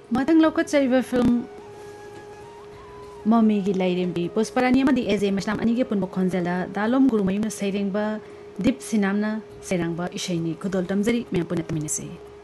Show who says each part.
Speaker 1: ꯃꯊꯪ ꯂꯧꯈꯠꯆꯔꯤꯕ ꯐꯤल्ꯝ ꯃꯃꯤꯒꯤ ꯂꯩꯔꯦꯝꯕꯤ ꯄꯨꯁꯄꯔꯥꯅꯤ ꯑꯃꯗꯤ ꯑꯦꯖꯦ ꯃꯁꯂꯥꯝ ꯑꯅꯤꯒꯤ ꯄꯨꯟꯕ ꯈꯣꯟꯖꯦꯜꯗ ꯗꯥꯂꯣꯝ ꯒꯨꯔꯨꯃꯌꯨꯝꯅ ꯁꯩꯔꯦꯡꯕ ꯗꯤꯞ ꯁꯤꯅꯥꯝꯅ ꯁꯩꯔꯥꯡꯕ ꯏꯁꯩꯅꯤ ꯈꯨꯗꯣꯜ ꯇꯝꯖꯔꯤ ꯃꯌꯥꯝ ꯄꯨꯟꯅ ꯇꯥꯃꯤꯟꯅꯁꯤ